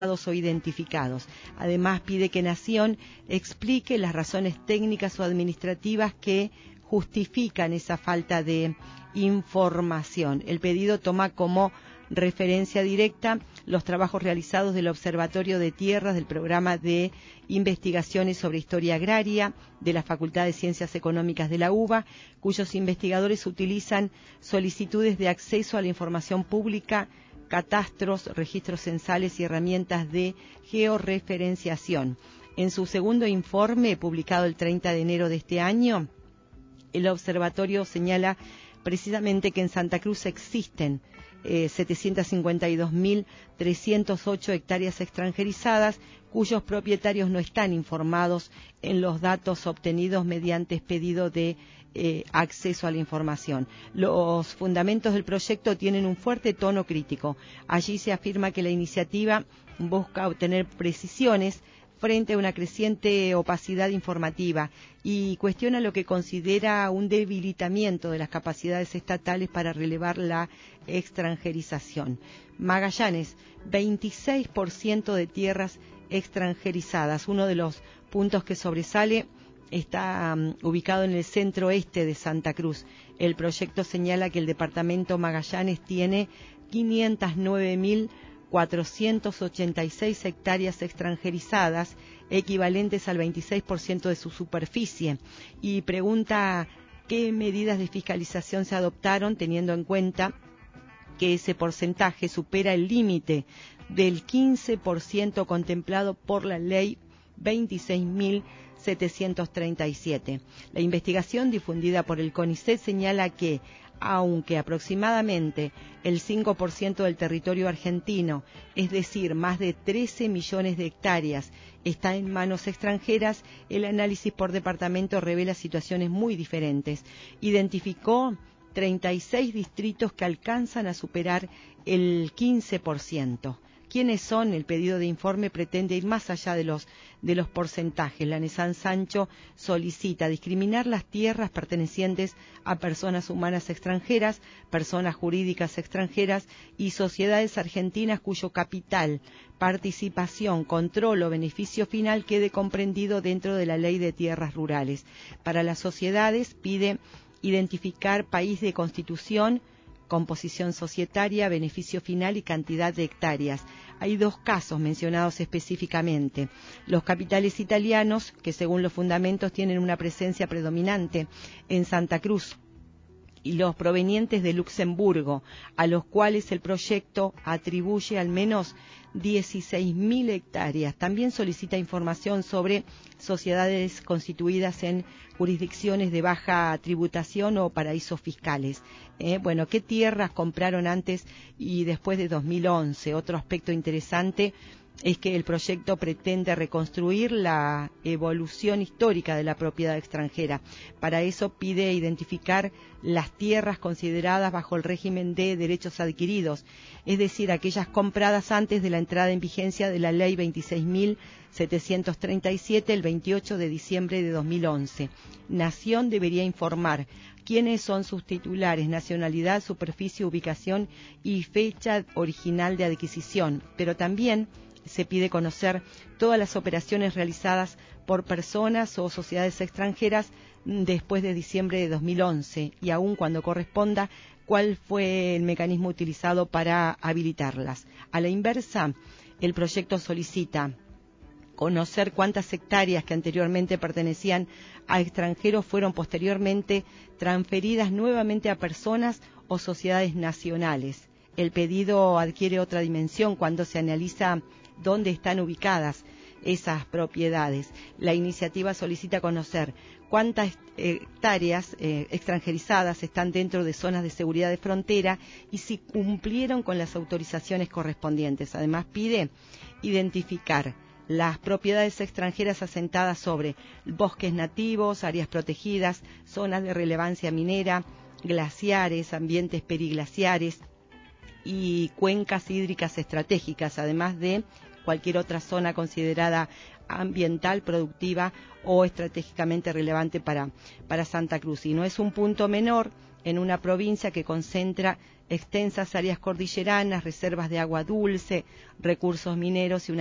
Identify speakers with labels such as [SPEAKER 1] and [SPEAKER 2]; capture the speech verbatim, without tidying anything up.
[SPEAKER 1] o identificados. Además, pide que Nación explique las razones técnicas o administrativas que justifican esa falta de información. El pedido toma como referencia directa los trabajos realizados del Observatorio de Tierras del Programa de Investigaciones sobre Historia Agraria de la Facultad de Ciencias Económicas de la UBA, cuyos investigadores utilizan solicitudes de acceso a la información pública, catastros, registros censales y herramientas de georreferenciación. En su segundo informe, publicado el treinta de enero de este año, el observatorio señala precisamente que en Santa Cruz existen eh, setecientas cincuenta y dos mil trescientas ocho hectáreas extranjerizadas, cuyos propietarios no están informados en los datos obtenidos mediante pedido de Eh, acceso a la información. Los fundamentos del proyecto tienen un fuerte tono crítico. Allí se afirma que la iniciativa busca obtener precisiones frente a una creciente opacidad informativa y cuestiona lo que considera un debilitamiento de las capacidades estatales para relevar la extranjerización. Magallanes, veintiséis por ciento de tierras extranjerizadas. Uno de los puntos que sobresale está um, ubicado en el centro oeste de Santa Cruz. El proyecto señala que el departamento Magallanes tiene quinientas nueve mil cuatrocientas ochenta y seis hectáreas extranjerizadas, equivalentes al veintiséis por ciento de su superficie, y pregunta qué medidas de fiscalización se adoptaron teniendo en cuenta que ese porcentaje supera el límite del quince por ciento contemplado por la ley veintiséis mil setecientos treinta y siete. La investigación difundida por el CONICET señala que, aunque aproximadamente el cinco por ciento del territorio argentino, es decir, más de trece millones de hectáreas, está en manos extranjeras, el análisis por departamento revela situaciones muy diferentes. Identificó treinta y seis distritos que alcanzan a superar el quince por ciento. ¿Quiénes son? El pedido de informe pretende ir más allá de los, de los porcentajes. La Nesan Sancho solicita discriminar las tierras pertenecientes a personas humanas extranjeras, personas jurídicas extranjeras y sociedades argentinas cuyo capital, participación, control o beneficio final quede comprendido dentro de la Ley de Tierras Rurales. Para las sociedades pide identificar país de constitución, composición societaria, beneficio final y cantidad de hectáreas. Hay dos casos mencionados específicamente. Los capitales italianos, que según los fundamentos tienen una presencia predominante en Santa Cruz, y los provenientes de Luxemburgo, a los cuales el proyecto atribuye al menos dieciséis mil hectáreas. También solicita información sobre sociedades constituidas en jurisdicciones de baja tributación o paraísos fiscales. Eh, bueno, ¿qué tierras compraron antes y después de dos mil once? Otro aspecto interesante es que el proyecto pretende reconstruir la evolución histórica de la propiedad extranjera. Para eso pide identificar las tierras consideradas bajo el régimen de derechos adquiridos, es decir, aquellas compradas antes de la entrada en vigencia de la Ley veintiséis mil setecientos treinta y siete el veintiocho de diciembre de dos mil once. Nación debería informar quiénes son sus titulares, nacionalidad, superficie, ubicación y fecha original de adquisición, pero también se pide conocer todas las operaciones realizadas por personas o sociedades extranjeras después de diciembre de dos mil once y aun cuando corresponda, cuál fue el mecanismo utilizado para habilitarlas. A la inversa, el proyecto solicita conocer cuántas hectáreas que anteriormente pertenecían a extranjeros fueron posteriormente transferidas nuevamente a personas o sociedades nacionales. El pedido adquiere otra dimensión cuando se analiza dónde están ubicadas esas propiedades. La iniciativa solicita conocer cuántas hectáreas eh, extranjerizadas están dentro de zonas de seguridad de frontera y si cumplieron con las autorizaciones correspondientes. Además, pide identificar las propiedades extranjeras asentadas sobre bosques nativos, áreas protegidas, zonas de relevancia minera, glaciares, ambientes periglaciares y cuencas hídricas estratégicas, además de cualquier otra zona considerada ambiental, productiva o estratégicamente relevante para, para Santa Cruz. Y no es un punto menor en una provincia que concentra extensas áreas cordilleranas, reservas de agua dulce, recursos mineros y una